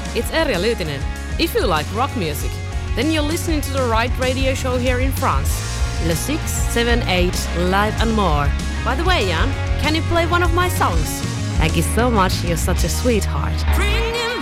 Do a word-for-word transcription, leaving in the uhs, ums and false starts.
it's Erja Lyytinen. If you like rock music, then you're listening to the right radio show here in France. Le six seven eight Live and More. By the way, Jan, can you play one of my songs? Thank you so much, you're such a sweetheart.